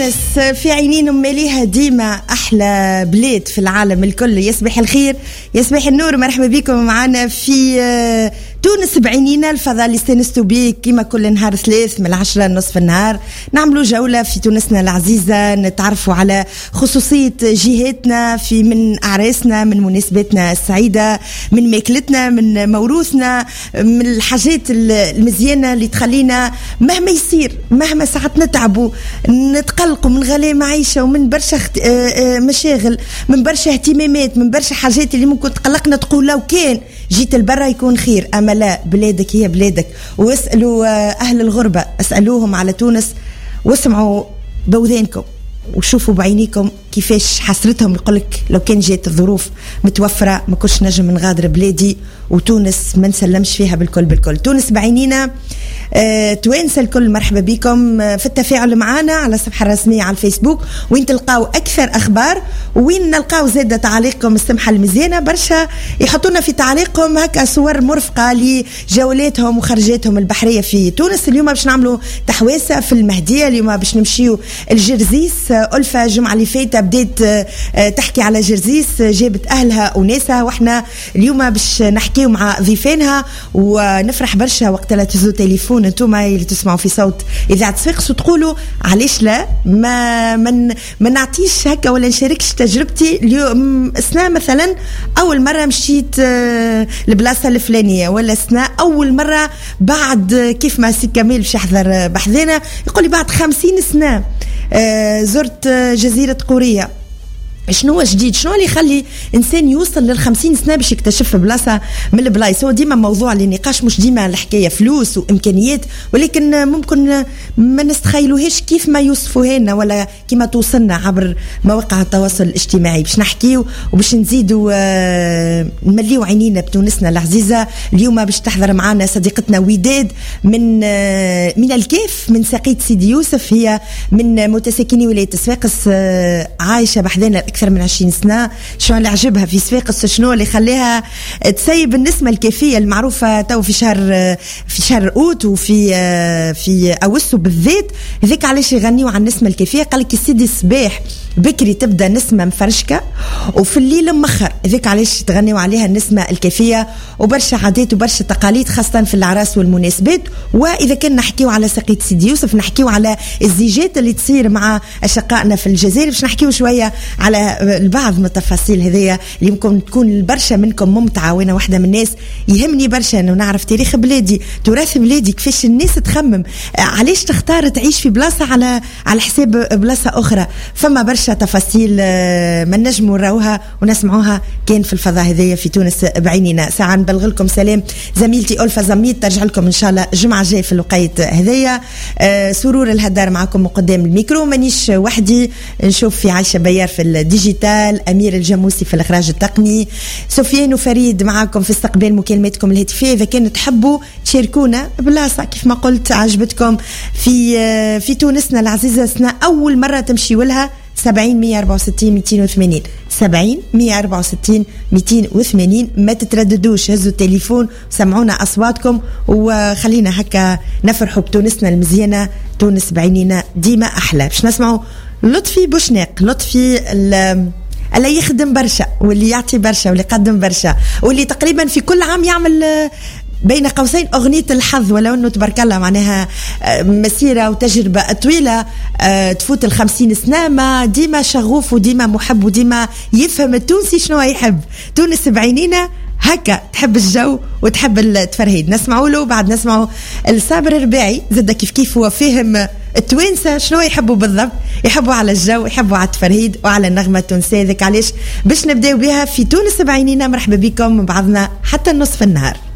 تونس في عينين ماليها ديما أحلى بلاد في العالم الكل. يصبح الخير يصبح النور، مرحبا بكم معنا في تونس بعينينا، الفضاء اللي استنستوا بيه كيما كل نهار ثلاث من 10 نصف النهار نعملوا جولة في تونسنا العزيزة، نتعرفوا على خصوصية جهاتنا في من أعراسنا، من مناسباتنا السعيدة، من ماكلتنا، من موروثنا، من الحاجات المزيانة اللي تخلينا مهما يصير، مهما ساعات نتعبوا نتقلقوا من غلاء معيشة ومن برشا مشاغل، من برشا اهتمامات، من برشا حاجات اللي ممكن تقلقنا، تقول لو كان جيت البرا يكون خير. أما لا، بلادك هي بلادك. واسألوا أهل الغربة، اسألوهم على تونس واسمعوا بوذانكم وشوفوا بعينيكم كيفاش حسرتهم. يقولك لو كان جات الظروف متوفرة ما كنتش نجم نغادر بلادي، وتونس ما نسلمش فيها بالكل. تونس بعينينا. توانسة الكل مرحبا بكم في التفاعل معنا على الصفحة الرسمية على الفيسبوك، وين تلقاو أكثر أخبار، وين نلقاو زادة تعليقكم السمحة المزيانة. برشا يحطونا في تعليقهم هكا صور مرفقة لجولاتهم وخرجاتهم البحرية في تونس. اليوم باش نعملوا تحويسة في المهدية، اليوم باش نمشيو الجرزيس. ألفة الجمعة اللي فاتت بديت تحكي على جرزيس، جابت أهلها وناسها، وإحنا اليوم باش نحكيو مع ضيفانها ونفرح برشا وقت لا تهزوا تليفون انتوما اللي تسمعوا في صوت إذاعة صفاقس وتقولوا علاش لا ما نعطيش هكا ولا نشاركش تجربتي. اليوم سنة مثلا أول مرة مشيت البلاصة الفلانية، ولا سنة أول مرة بعد كيف ما سي كمال باش يحضر بحذنا يقولي بعد 50 سنة زرت جزيرة قورية. شنو جديد؟ شنو اللي يخلي انسان يوصل لل50 سنه باش يكتشف بلاصه من البلايص؟ هو ديما موضوع للنقاش، مش ديما الحكايه فلوس وامكانيات، ولكن ممكن ما نستخيلوهاش كيف ما يوصفوها لنا ولا كيما توصلنا عبر مواقع التواصل الاجتماعي. باش نحكيو وباش نزيدوا نمليو عينينا بتونسنا العزيزه. اليوم باش تحضر معنا صديقتنا وداد من الكيف، من ساقية سيدي يوسف، هي من متساكني ولايه صفاقس، عايشه بحذنا أكثر من 20 سنة. شنو اللي عجبها في صفاقس؟ شنو اللي خليها تسيب النسمة الكيفية المعروفة تو في شهر أوت وفي أوسو بالذات؟ هذيك علاش يغنيوا عن النسمة الكيفية. قالك السيدي الصباح بكري تبدأ نسمة مفرشكة وفي الليل مخر، هذيك علاش تغنيوا عليها النسمة الكيفية. وبرشا عادات وبرشا تقاليد خاصة في الأعراس والمناسبات. وإذا كنا نحكيوا على ساقية سيدي يوسف نحكيوا على الزيجات اللي تصير مع أشقائنا في الجزائر، باش نحكيوا شوية على البعض من التفاصيل هذيا اللي يمكن تكون برشا منكم ممتعة. وانا واحدة من الناس يهمني برشا انه نعرف تاريخ بلادي، تراث بلادي، كيفاش الناس تخمم، علاش تختار تعيش في بلاصة على حساب بلاصة اخرى. فما برشا تفاصيل ما نجموا نراوها ونسمعوها كان في الفضاء هذيا في تونس بعينينا. ساعة نبلغ لكم سلام زميلتي ألفة زميد، ترجع لكم ان شاء الله الجمعة الجاية في الوقيت هذيا. سرور الهدار معكم قدام الميكرو، مانيش وحدي، نشوف في عايشة بيار في الديجيتال، أمير الجاموسي في الإخراج التقني، سفيان وفريد معاكم في استقبال مكالماتكم الهاتفية. إذا كان تحبوا تشاركونا بلاصة كيف ما قلت عجبتكم في تونسنا العزيزة، سنة أول مرة تمشي ولها 70 164 280 70 164 280. ما تترددوش، هزوا التليفون وسمعونا أصواتكم وخلينا هكا نفرحوا بتونسنا المزيانة. تونس بعينينا ديما أحلى. باش نسمعوا لطفي بوشناق. لطفي اللي يخدم برشا واللي يعطي برشا واللي يقدم برشا واللي تقريبا في كل عام يعمل بين قوسين أغنية الحظ، ولو أنه تبارك الله معناها مسيرة وتجربة طويلة تفوت 50 سنة، ما ديما شغوف وديما محب وديما يفهم التونسي شنو يحب. تونس بعينينا هكا تحب الجو وتحب التفرهيد. نسمعوا له بعد، نسمعوا الصابر الرباعي زاد كيف هو فاهم التوانسة شنو يحبوا بالضبط، يحبوا على الجو، يحبوا على التفرهيد وعلى النغمة التونسية. ذاك علاش باش نبداو بها في تونس بعينينا. مرحبا بكم بعضنا حتى النصف النهار.